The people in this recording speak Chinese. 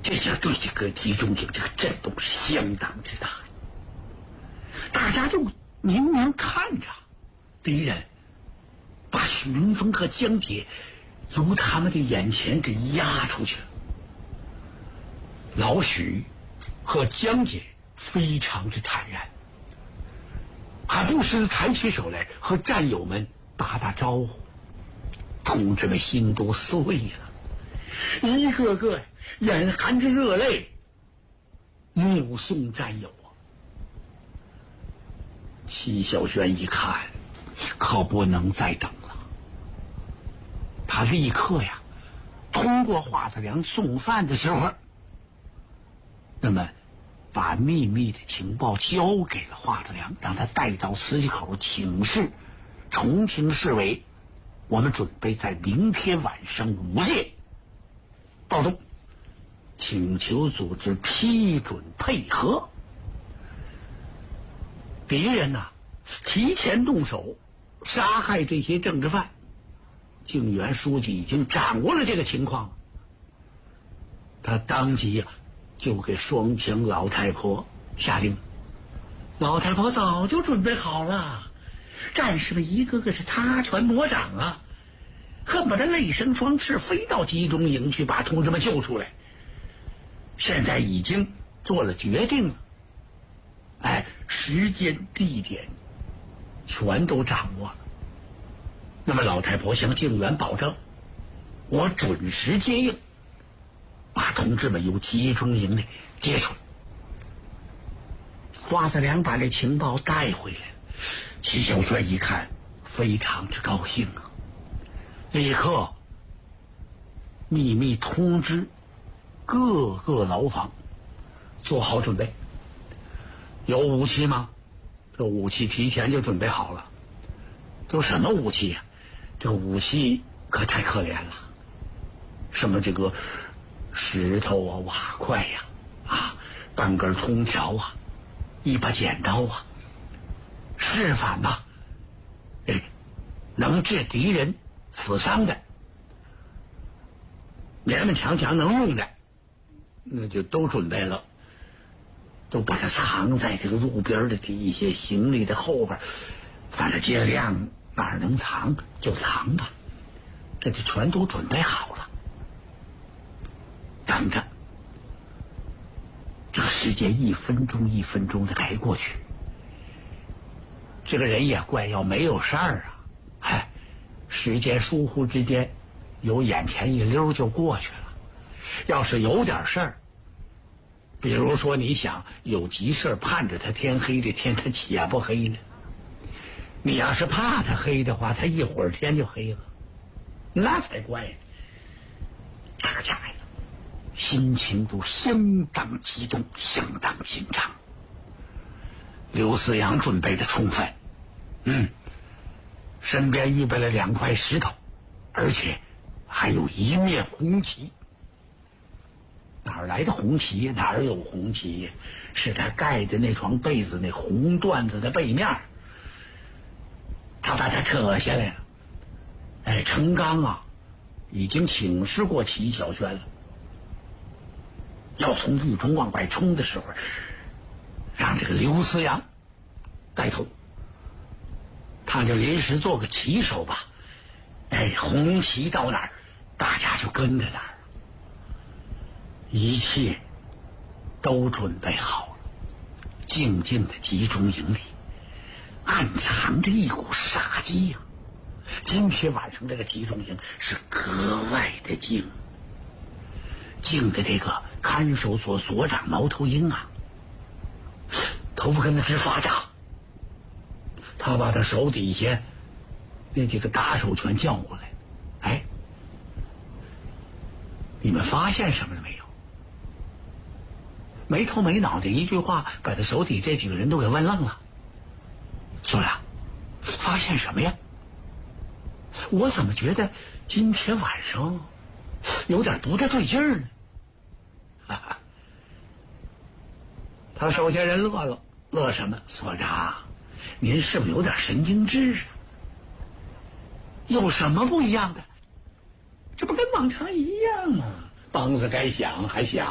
这下对这个集中营这个震动是相当之大。大家就明明看着敌人把许云峰和江姐由他们的眼前给压出去了。老许和江姐非常之坦然，还不时抬起手来和战友们打打招呼。同志们心都碎了，一个个眼含着热泪目送战友啊。戚小轩一看可不能再等了，他立刻呀通过华子良送饭的时候，那么把秘密的情报交给了华子良，让他带到磁器口请示重庆市委，我们准备在明天晚上5夜暴动，请求组织批准配合。敌人呐提前动手杀害这些政治犯，靖远书记已经掌握了这个情况，他当即就给双枪老太婆下令。老太婆早就准备好了，战士们一个个是擦拳抹掌啊，恨不得泪生双翅飞到集中营去把同志们救出来。现在已经做了决定了，时间地点全都掌握了。那么老太婆向靖远保证，我准时接应，把同志们由集中营里接出来。华子良把这情报带回来，戚小轩一看非常之高兴啊，立刻秘密通知各个牢房做好准备。有武器吗？这武器提前就准备好了。都什么武器呀？这个武器可太可怜了，什么这个石头啊、瓦块呀、半根通条啊、一把剪刀啊，是反吧？能致敌人死伤的，勉勉强强能用的，那就都准备了，都把它藏在这个路边的这一些行李的后边，反正尽量哪儿能藏就藏吧，这就全都准备好了。等着，这个时间1分钟1分钟的该过去。这个人也怪，要没有事儿时间疏忽之间由眼前一溜就过去了。要是有点事儿，比如说你想有急事盼着他天黑的天他且不黑呢，你要是怕他黑的话，他一会儿天就黑了，那才怪呢。大家呀心情都相当激动，相当紧张。刘思阳准备的充分，身边预备了2块石头，而且还有一面红旗。哪儿来的红旗？哪儿有红旗？是他盖的那床被子那红缎子的被面，他把它扯下来了。程刚已经请示过齐小轩了，要从狱中往外冲的时候，让这个刘思阳带头，他就临时做个旗手吧。红旗到哪儿，大家就跟着哪儿。一切都准备好了，静静的集中营里暗藏着一股杀机呀。今天晚上这个集中营是格外的静，静的这个看守所所长毛头鹰头发跟他直发炸，他把他手底下那几个打手全叫过来。你们发现什么了没有？没头没脑的一句话把他手底这几个人都给问愣了。说呀，发现什么呀？我怎么觉得今天晚上有点不太对劲儿呢？他手下人乐了，乐什么？所长，您是不是有点神经质啊？有什么不一样的？这不跟往常一样吗？梆子该响还响。